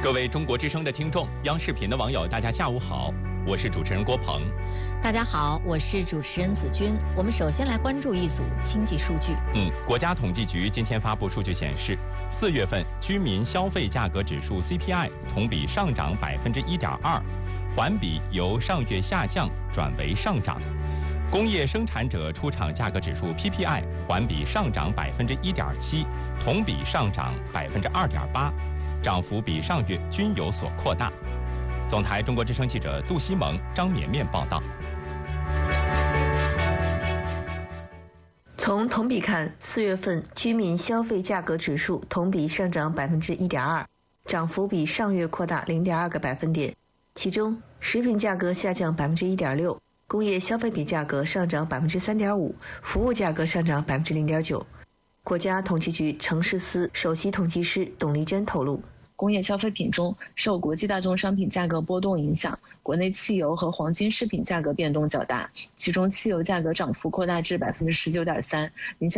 各位中国之声的听众，央视频的网友，大家下午好，我是主持人郭鹏。 大家好，我是主持人子君。我们首先来关注一组经济数据。 国家统计局今天发布数据显示，4月份居民消费价格指数 CPI 同比上涨1.2%，环比由上月下降转为上涨。工业生产者出厂价格指数 PPI 环比上涨1.7%，同比上涨2.8%，涨幅比上月均有所扩大。总台中国之声记者杜西蒙、张绵绵报道。 从同比看，4月份居民消费价格指数同比上涨1.2%，涨幅比上月扩大0.2个百分点。其中，食品价格下降1.6%，工业消费品价格上涨3.5%，服务价格上涨0.9%。国家统计局城市司首席统计师董丽娟透露， 工业消费品中受国际大宗商品价格波动影响，国内汽油和黄金饰品价格变动较大，其中汽油价格涨幅扩大至19.3%，影响